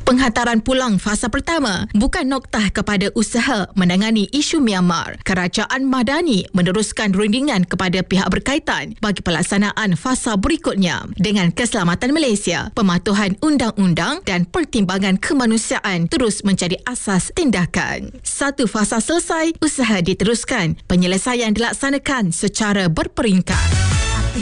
Penghantaran pulang fasa pertama bukan noktah kepada usaha menangani isu Myanmar. Kerajaan Madani meneruskan rundingan kepada pihak berkaitan bagi pelaksanaan fasa berikutnya dengan keselamatan Malaysia, pematuhan undang-undang dan pertimbangan kemanusiaan terus menjadi asas tindakan. Satu fasa selesai, usaha diteruskan. Penyelesaian dilaksanakan secara berperingkat.